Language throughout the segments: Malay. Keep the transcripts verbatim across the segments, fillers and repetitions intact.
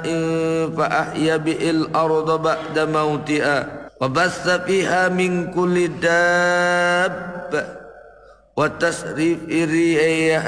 فأحيا به الأرض بعد موتها وبث فيها من كل دابة وتصريف الرياح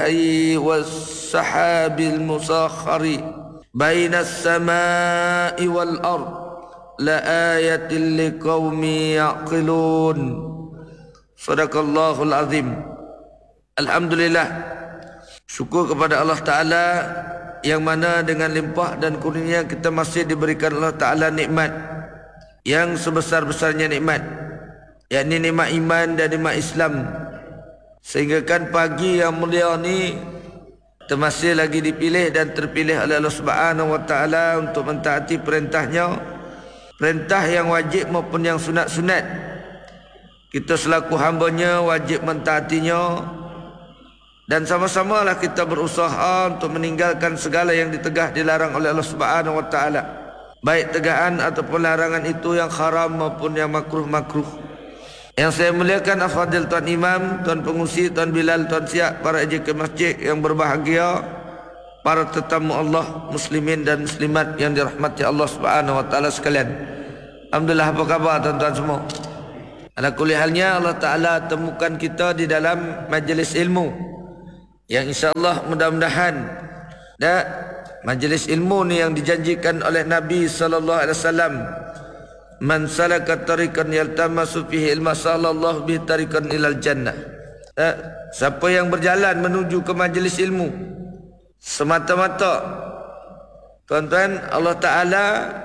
والسحاب المسخر بين السماء والأرض لآية لقوم يعقلون. Sadaqallahul azim. Alhamdulillah, syukur kepada Allah Ta'ala yang mana dengan limpah dan kurnia kita masih diberikan Allah Ta'ala nikmat yang sebesar-besarnya nikmat, yakni nikmat iman dan nikmat Islam, sehingga kan pagi yang mulia ni kita masih lagi dipilih dan terpilih oleh Allah Subhanahu Wa Ta'ala untuk mentaati perintahnya, perintah yang wajib maupun yang sunat-sunat. Kita selaku hambanya wajib mentaatinya, dan sama-samalah kita berusaha untuk meninggalkan segala yang ditegah dilarang oleh Allah Subhanahu Wa Ta'ala, baik tegaan ataupun larangan itu yang haram maupun yang makruh-makruh. Yang saya muliakan afadil Tuan Imam, Tuan Pengusi, Tuan Bilal, Tuan Siak, para ejen masjid yang berbahagia, para tetamu Allah, muslimin dan muslimat yang dirahmati Allah Subhanahu Wa Ta'ala sekalian. Alhamdulillah, apa khabar tuan-tuan semua? Ala kulli halnya Allah Ta'ala temukan kita di dalam majlis ilmu yang insyaAllah mudah-mudahan dan majlis ilmu ni yang dijanjikan oleh Nabi sallallahu alaihi wasallam, man salaka tariqan yaltamasu fihi ilma sallallahu bihi tariqan ilal jannah. Dan siapa yang berjalan menuju ke majlis ilmu semata-mata, tuan-tuan, Allah Ta'ala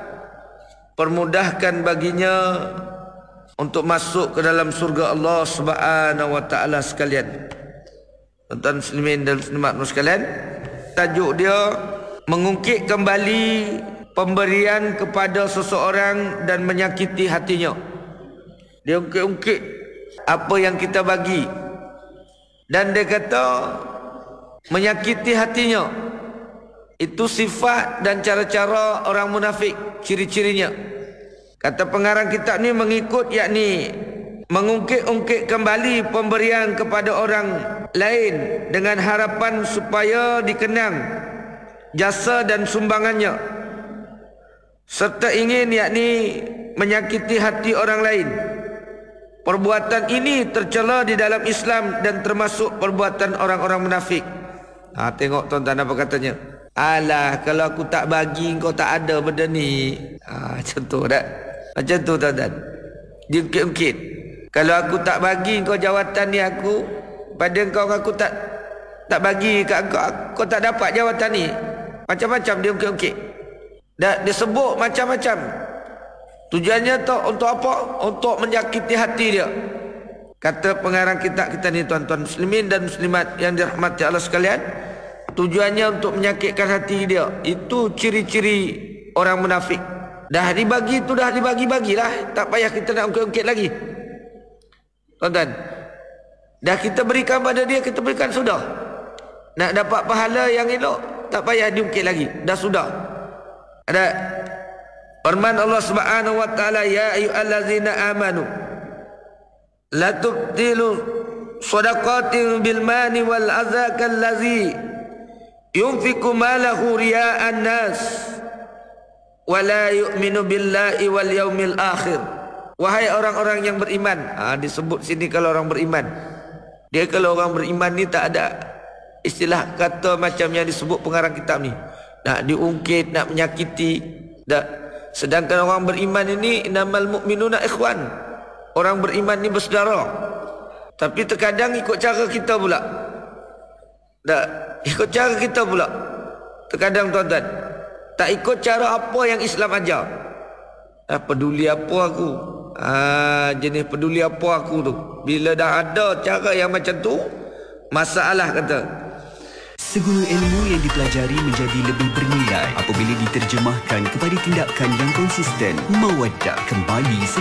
permudahkan baginya untuk masuk ke dalam surga Allah Subhanahu Wa Ta'ala sekalian. Tuan-tuan muslimin dan muslimat sekalian, tajuk dia mengungkit kembali pemberian kepada seseorang dan menyakiti hatinya. Dia ungkit-ungkit apa yang kita bagi, dan dia kata menyakiti hatinya itu sifat dan cara-cara orang munafik, ciri-cirinya. Kata pengarang kitab ni mengikut, yakni mengungkit-ungkit kembali pemberian kepada orang lain dengan harapan supaya dikenang jasa dan sumbangannya, serta ingin yakni menyakiti hati orang lain. Perbuatan ini tercela di dalam Islam dan termasuk perbuatan orang-orang munafik. Ha, tengok tuan-tuan apa katanya. Alah, kalau aku tak bagi kau tak ada benda ni. Ha, macam tu tak? Macam tu tuan-tuan. Dia ungkit-ungkit. Kalau aku tak bagi kau jawatan ni, aku pada kau aku tak tak bagi kat kau, kau tak dapat jawatan ni. Macam-macam dia ungkit-ungkit. Dan dia sebut macam-macam. Tujuannya tu untuk apa? Untuk menyakiti hati dia. Kata pengarang kitab kita ni, tuan-tuan muslimin dan muslimat yang dirahmati Allah sekalian, tujuannya untuk menyakitkan hati dia. Itu ciri-ciri orang munafik. Dah dibagi tu dah dibagi-bagilah, tak payah kita nak ungkit-ungkit lagi. Tuan-tuan, dah kita berikan pada dia, kita berikan sudah. Nak dapat pahala yang elok, tak payah diungkit lagi, dah sudah. Ada firman Allah Subhanahu Wa Ta'ala, ya ayyuhallazina amanu la tubtilu shadaqatin bil mani wal adza kallazi yunfiqu malahu riya'an nas wa la yu'minu billahi wal yaumil akhir. Wahai orang-orang yang beriman. Ha, disebut sini kalau orang beriman. Dia kalau orang beriman ni tak ada istilah kata macam yang disebut pengarang kitab ni, nak diungkit, nak menyakiti. Tak. Sedangkan orang beriman ini innamal mu'minuna ikhwan. Orang beriman ni bersaudara. Tapi terkadang ikut cara kita pula. Tak, ikut cara kita pula. Terkadang tuan-tuan tak ikut cara apa yang Islam ajar. Ah, peduli apa aku? Ah, jenis peduli apa aku tu. Bila dah ada cara yang macam tu, masalah kata. Segala ilmu yang dipelajari menjadi lebih bernilai apabila diterjemahkan kepada tindakan yang konsisten. Mawaddah kembali